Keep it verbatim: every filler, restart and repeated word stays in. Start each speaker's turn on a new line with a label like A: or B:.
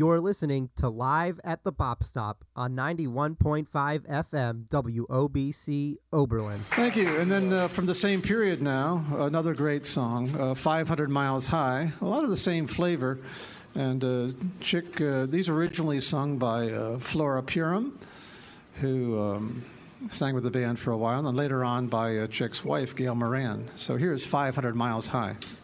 A: You're listening to Live at the Bop Stop on ninety-one point five F M W O B C Oberlin.
B: Thank you. And then uh, from the same period now, another great song, uh, five hundred Miles High. A lot of the same flavor. And uh, Chick, uh, these were originally sung by uh, Flora Purim, who um, sang with the band for a while, and then later on by uh, Chick's wife, Gail Moran. So here's five hundred Miles High.